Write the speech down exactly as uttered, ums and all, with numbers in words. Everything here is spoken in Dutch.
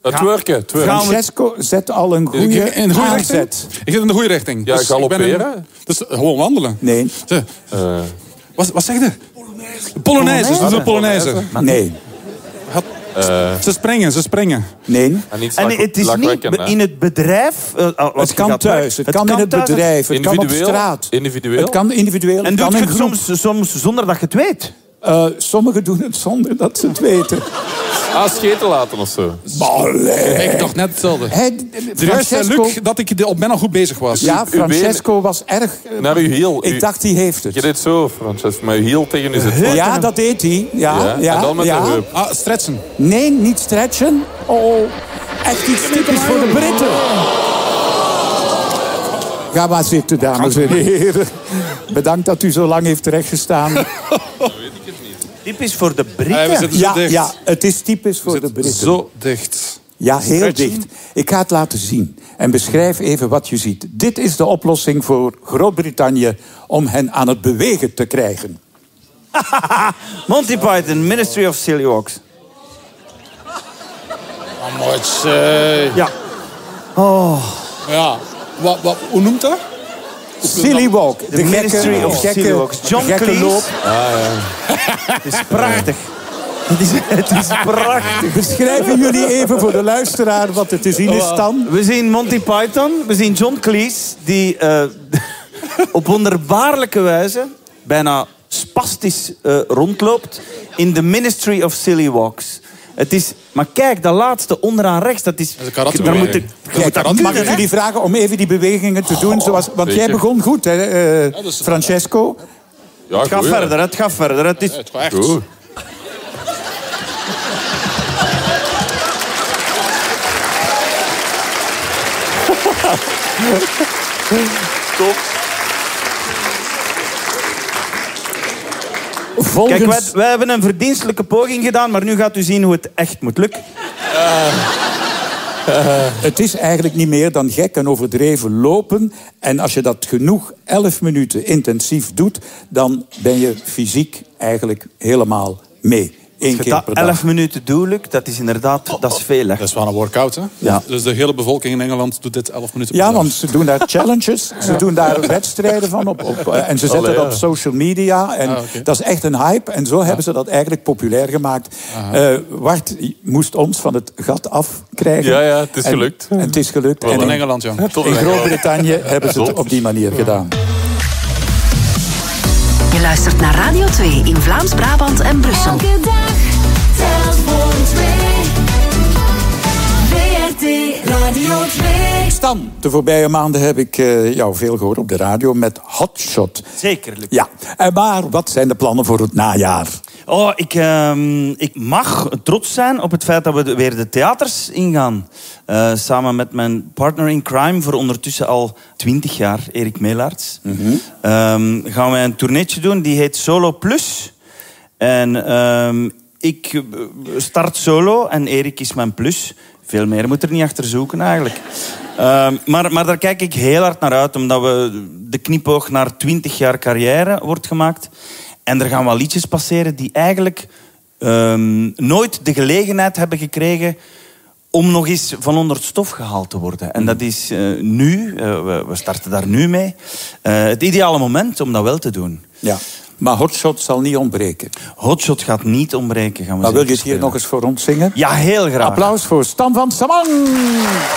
Het werken. Francesco zet al een goede in de goede aanzet. richting? Ik zit in de goede richting. Ja, dus galopperen. Ik dus gewoon wandelen. Nee. Ze, uh. wat, wat zeg je? Polonaise. Polonaise. Ze doen Polonaise. Nee. Uh. Ze springen, ze springen. Nee. En, en het is niet in het bedrijf. Uh, het kan thuis, het, het kan in het thuis, bedrijf, het kan op straat. Individueel? Het kan individueel. En doe je het soms, soms zonder dat je het weet? Uh, sommigen doen het zonder dat ze het weten. Ah, scheten laten of zo. Ballet. Ik dacht net hetzelfde. Hey, Francesco... Luc, dat ik op bijna goed bezig was. Ja, Francesco was erg... Uh, Naar uw hiel. Ik u... dacht, die heeft het. Je deed zo, Francesco. Met uw hiel tegen is het. Ja, dat deed hij. Ja, ja, ja. En dan met ja. de heup. Ah, stretchen. Nee, niet stretchen. Oh, echt iets typisch voor de Britten. Ga maar zitten, dames en heren. Bedankt dat u zo lang heeft terechtgestaan. Typisch voor de Britten? Ja, ja, dicht. ja, het is typisch voor de Britten. Zo dicht. Ja, heel Stretchen. dicht. Ik ga het laten zien. En beschrijf even wat je ziet. Dit is de oplossing voor Groot-Brittannië om hen aan het bewegen te krijgen. Monty Python, Ministry of Silly Walks. Amortje. Ja. Oh. Ja. Wat, wat, hoe noemt dat? Silly Walk. De, de gekke, Ministry of gekke, Silly Walks. John Cleese. Ah, ja. Het is prachtig. Het is, het is prachtig. Beschrijven jullie even voor de luisteraar wat er te zien is dan? We zien Monty Python. We zien John Cleese die uh, op wonderbaarlijke wijze bijna spastisch uh, rondloopt in de Ministry of Silly Walks. Het is, maar kijk, dat laatste onderaan rechts, dat is... Dat is daar moet ik, kijk, dat mag kunnen, ik jullie vragen om even die bewegingen te doen? Zoals, want Beetje. jij begon goed, hè, uh, Francesco? Ja, het gaat goed, verder, het gaat verder. Het is... Ja, het gaat echt. Goed. Top. Volgens... Kijk, wij, wij hebben een verdienstelijke poging gedaan, maar nu gaat u zien hoe het echt moet lukken. Uh, uh, het is eigenlijk niet meer dan gek en overdreven lopen. En als je dat genoeg elf minuten intensief doet, dan ben je fysiek eigenlijk helemaal mee. Eén keer per dag. elf minuten doe, dat is inderdaad dat is veel. Hè? Dat is wel een workout, hè? Ja. Dus de hele bevolking in Engeland doet dit elf minuten per Ja, dag. want ze doen daar challenges. Ze doen daar wedstrijden van op. op en ze zetten Allee, dat ja. op social media. En ah, okay. dat is echt een hype. En zo ja. hebben ze dat eigenlijk populair gemaakt. Uh, Wart moest ons van het gat afkrijgen. Ja, ja, het is gelukt. En, en het is gelukt. En en in Engeland, ja. In Groot-Brittannië hebben ze het op die manier ja. gedaan. Je luistert naar Radio twee in Vlaams-Brabant en Brussel. Elke dag telt voor twee. B R T Radio twee. Stan, de voorbije maanden heb ik uh, jou veel gehoord op de radio met Hotshot. Zeker. Luc. Ja, maar wat zijn de plannen voor het najaar? Oh, ik, uh, ik mag trots zijn op het feit dat we weer de theaters ingaan. Uh, samen met mijn partner in crime voor ondertussen al twintig jaar, Erik Meelaerts. Mm-hmm. Um, gaan wij een tourneetje doen, die heet Solo Plus. En um, ik start solo en Erik is mijn plus. Veel meer moet er niet achter zoeken eigenlijk. Uh, maar, maar daar kijk ik heel hard naar uit, omdat we de knipoog naar twintig jaar carrière wordt gemaakt. En er gaan wel liedjes passeren die eigenlijk um, nooit de gelegenheid hebben gekregen om nog eens van onder het stof gehaald te worden. En dat is uh, nu, uh, we, we starten daar nu mee, uh, het ideale moment om dat wel te doen. Ja. Maar Hotshot zal niet ontbreken. Hotshot gaat niet ontbreken. Gaan we maar wil je het hier spelen. nog eens voor ons zingen? Ja, heel graag. Applaus voor Stan van Samang!